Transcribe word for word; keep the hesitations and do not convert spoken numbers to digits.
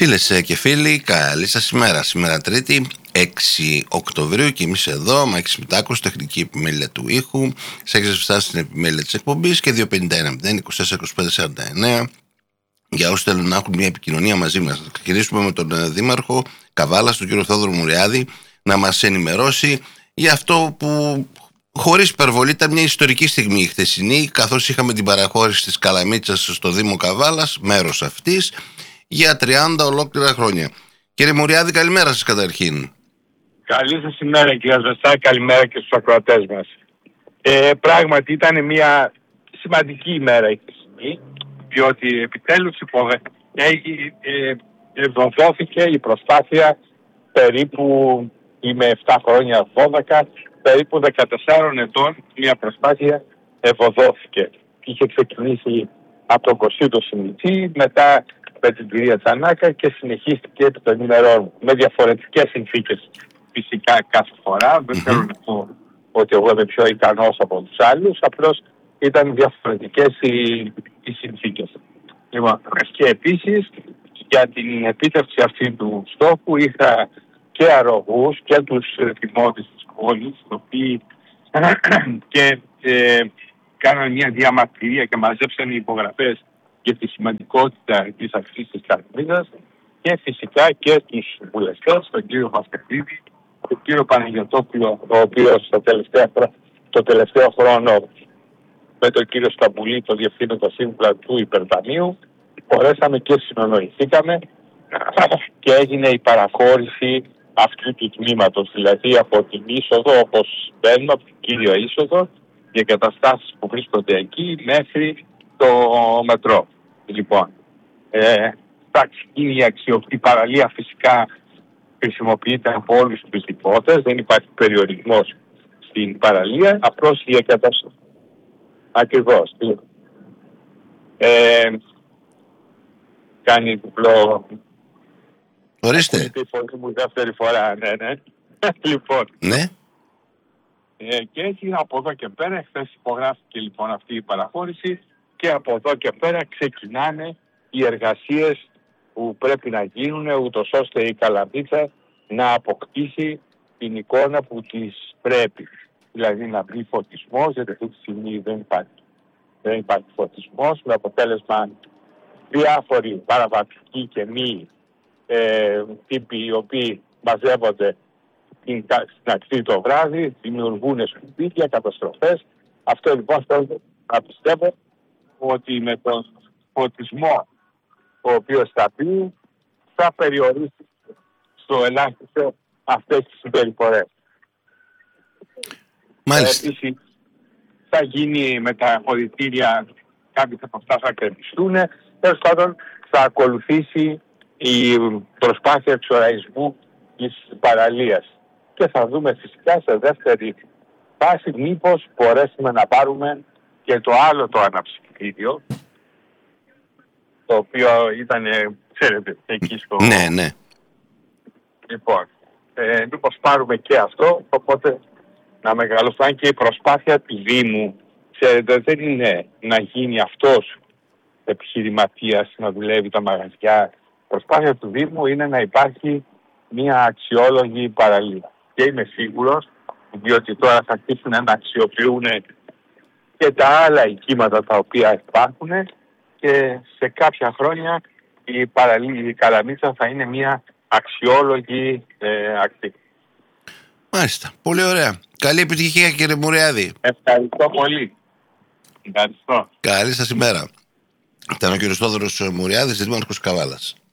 Φίλες και φίλοι, καλή σας ημέρα. Σήμερα Τρίτη, έξι Οκτωβρίου, και εμείς εδώ, Μάκης Μητάκος, τεχνική επιμέλεια του ήχου, σε έχεις φτάσει στην επιμέλεια της εκπομπής και δύο πενήντα ένα μηδέν είκοσι τέσσερα είκοσι πέντε σαράντα εννέα για όσους θέλουν να έχουν μια επικοινωνία μαζί μας. Θα ξεκινήσουμε με τον Δήμαρχο Καβάλας, τον κύριο Θόδωρο Μουριάδη, να μας ενημερώσει για αυτό που, χωρίς υπερβολή, ήταν μια ιστορική στιγμή η χθεσινή, καθώς είχαμε την παραχώρηση της Καλαμίτσας στο Δήμο Καβάλας, μέρος αυτής, για τριάντα ολόκληρα χρόνια. Κύριε Μουριάδη, καλημέρα σας καταρχήν. Καλή σας ημέρα κύριε Ζωστά, καλημέρα και στους ακροατές μας. Ε, πράγματι ήταν μια σημαντική ημέρα η χθεσινή, διότι επιτέλους υποδε... ε, ευδοθώθηκε η προσπάθεια περίπου, είμαι επτά χρόνια δώδεκα, περίπου δεκατεσσάρων ετών μια προσπάθεια ευωδόθηκε. Είχε ξεκινήσει από τον Κωσίτο Σιμιτσί, μετά με την κυρία Τσανάκα και συνεχίστηκε επί των ημερών με διαφορετικές συνθήκες φυσικά κάθε φορά. Mm-hmm. Δεν θέλω να πω ότι εγώ είμαι πιο ικανός από τους άλλους, απλώς ήταν διαφορετικές οι, οι συνθήκες. Λοιπόν, και επίσης για την επίτευξη αυτή του στόχου είχα και αρρωγούς και τους δημότες της πόλης, οι οποίοι και ε, κάναν μια διαμαρτυρία και μαζέψαν υπογραφές για τη σημαντικότητα της αυτής της Καλαμίτσας, και φυσικά και τους βουλευτές, τον κύριο Πασχαλίδη, τον κύριο Παναγιωτόπουλο, ο οποίος το τελευταίο, το τελευταίο χρόνο με τον κύριο Σταμπουλή, τον διευθύνοντα σύμβουλα του Υπερταμείου, μπορέσαμε και συνονοηθήκαμε και έγινε η παραχώρηση αυτού του τμήματος, δηλαδή από την είσοδο, όπως μπαίνουμε, από την κύρια είσοδο, οι εγκαταστάσεις που βρίσκονται εκεί μέχρι το μετρό. Λοιπόν, ε, εντάξει, είναι η αξιοπτή παραλία, φυσικά χρησιμοποιείται από όλους τους δημότες, δεν υπάρχει περιορισμός στην παραλία, απλώς η εγκατάσταση. Ακριβώς. Ε, κάνει διπλό. Ορίστε. Είναι η φωνή μου δεύτερη φορά, ναι, ναι. Λοιπόν. Ναι. Ε, και έτσι από εδώ και πέρα, χθες υπογράφηκε λοιπόν αυτή η παραχώρηση, και από εδώ και πέρα ξεκινάνε οι εργασίες που πρέπει να γίνουν, ούτως ώστε η Καλαμίτσα να αποκτήσει την εικόνα που της πρέπει. Δηλαδή να μπει φωτισμός, γιατί αυτή τη στιγμή δεν υπάρχει, δεν υπάρχει φωτισμός, με αποτέλεσμα διάφοροι παραβατικοί και μη ε, τύποι οι οποίοι μαζεύονται στην ακτή το βράδυ, δημιουργούν σκουπίδια, καταστροφές. Αυτό λοιπόν θέλω να πιστεύω ότι με τον φωτισμό ο οποίος θα πει θα περιορίσει στο ελάχιστο αυτές τις συμπεριφορές. Μάλιστα. Επίσης θα γίνει με τα αποδυτήρια, κάποιοι από αυτά θα κρεμιστούν. Τέλος πάντων θα ακολουθήσει η προσπάθεια εξοραϊσμού της παραλίας. Και θα δούμε φυσικά σε δεύτερη φάση μήπως μπορέσουμε να πάρουμε και το άλλο το αναψυκτήριο, το οποίο ήταν, ξέρετε, εκεί στο... Ναι, ναι. Λοιπόν, ε, μήπως πάρουμε και αυτό, οπότε να μεγαλώσει. Και η προσπάθεια του Δήμου, ξέρετε, δεν είναι να γίνει αυτός επιχειρηματίας, να δουλεύει τα μαγαζιά. Η προσπάθεια του Δήμου είναι να υπάρχει μια αξιόλογη παραλία. Και είμαι σίγουρος, διότι τώρα θα αρχίσουν να αξιοποιούν και τα άλλα οικήματα τα οποία υπάρχουν, και σε κάποια χρόνια η παραλία, η Καλαμίτσα θα είναι μια αξιόλογη ε, ακτή. Μάλιστα. Πολύ ωραία. Καλή επιτυχία κύριε Μουριάδη. Ευχαριστώ πολύ. Ευχαριστώ. Καλή σας ημέρα. Ήταν ο κύριος Θόδωρος Μουριάδης, Δήμαρχος Καβάλας.